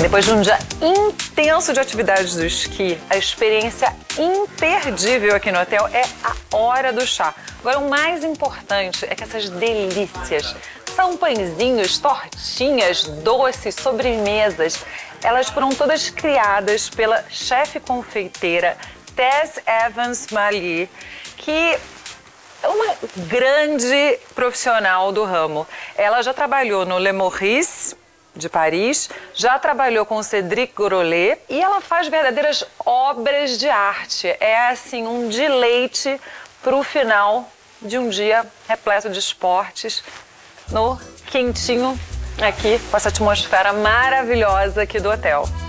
Bem, depois de um dia intenso de atividades do esqui, a experiência imperdível aqui no hotel é a hora do chá. Agora, o mais importante é que essas delícias são pãezinhos, tortinhas, doces, sobremesas. Elas foram todas criadas pela chefe confeiteira Tess Evans Mali, que é uma grande profissional do ramo. Ela já trabalhou no Le Meurice de Paris, já trabalhou com Cédric Grolet e ela faz verdadeiras obras de arte. É assim um deleite para o final de um dia repleto de esportes, no quentinho aqui com essa atmosfera maravilhosa aqui do hotel.